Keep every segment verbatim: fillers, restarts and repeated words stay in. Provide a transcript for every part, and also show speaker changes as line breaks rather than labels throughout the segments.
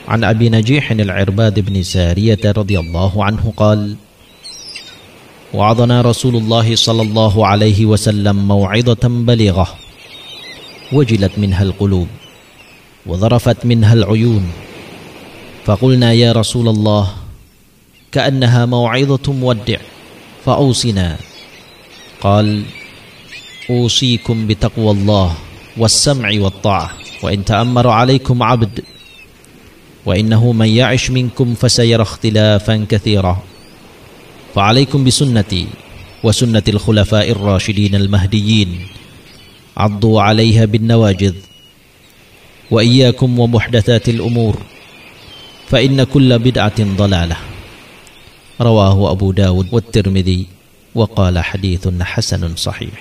عن أبي نجيح العرباد بن سارية رضي الله عنه قال وعظنا رسول الله صلى الله عليه وسلم موعظة بليغة وجلت منها القلوب وذرفت منها العيون فقلنا يا رسول الله كأنها موعظة مودع فأوصنا قال أوصيكم بتقوى الله والسمع والطاعة وإن تأمر عليكم عبد وإنه من يعش منكم فسيرى اختلافا كثيرا فعليكم بسنتي وسنة الخلفاء الراشدين المهديين عضوا عليها بالنواجذ وإياكم ومحدثات الأمور فإن كل بدعة ضلالة رواه أبو داود والترمذي وقال حديث حسن صحيح.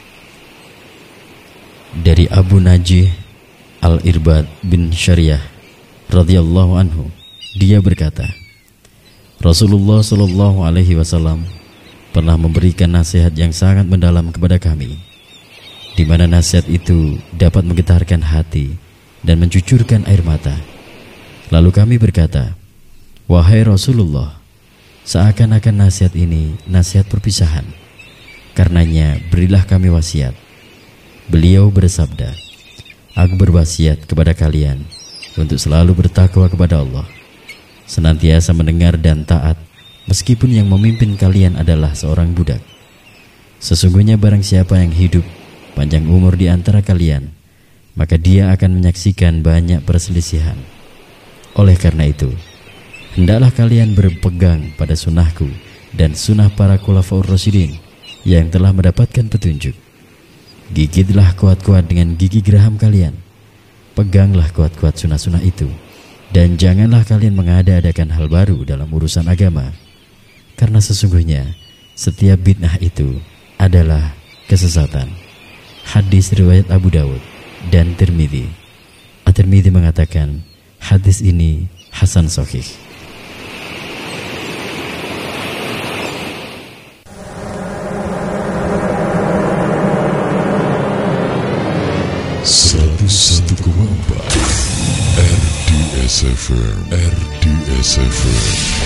Dari Abu Najih Al-Irbad bin Syariah radhiyallahu anhu, dia berkata, Rasulullah Shallallahu Alaihi Wasallam pernah memberikan nasihat yang sangat mendalam kepada kami, di mana nasihat itu dapat menggetarkan hati dan mencucurkan air mata. Lalu kami berkata, wahai Rasulullah, seakan-akan nasihat ini nasihat perpisahan. Karenanya berilah kami wasiat. Beliau bersabda, aku berwasiat kepada kalian untuk selalu bertakwa kepada Allah, senantiasa mendengar dan taat, meskipun yang memimpin kalian adalah seorang budak. Sesungguhnya barang siapa yang hidup panjang umur di antara kalian, maka dia akan menyaksikan banyak perselisihan. Oleh karena itu, hendaklah kalian berpegang pada sunnahku dan sunnah para khulafaur rasyidin yang telah mendapatkan petunjuk. Gigitlah kuat-kuat dengan gigi geraham kalian, peganglah kuat-kuat sunnah-sunnah itu, dan janganlah kalian mengada-adakan hal baru dalam urusan agama, karena sesungguhnya setiap bid'ah itu adalah kesesatan. Hadis riwayat Abu Dawud dan Tirmidzi. At-Tirmidzi mengatakan hadis ini hasan sahih.
seratus satu koma empat R D S F M R D S F M.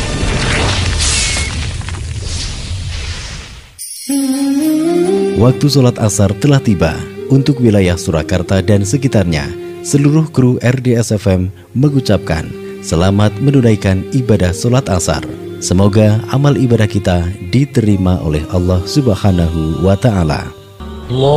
Waktu sholat asar telah tiba. Untuk wilayah Surakarta dan sekitarnya, seluruh kru R D S F M mengucapkan selamat menunaikan ibadah sholat asar. Semoga amal ibadah kita diterima oleh Allah Subhanahu wa Ta'ala.